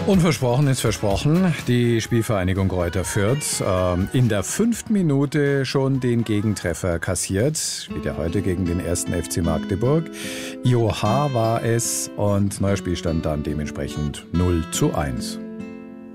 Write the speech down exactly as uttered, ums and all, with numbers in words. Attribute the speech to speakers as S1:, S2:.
S1: Unversprochen ist versprochen. Die Spielvereinigung Greuther Fürth ähm, in der fünften Minute schon den Gegentreffer kassiert. Spielt ja heute gegen den ersten F C Magdeburg. I O H war es und neuer Spielstand dann dementsprechend null zu eins.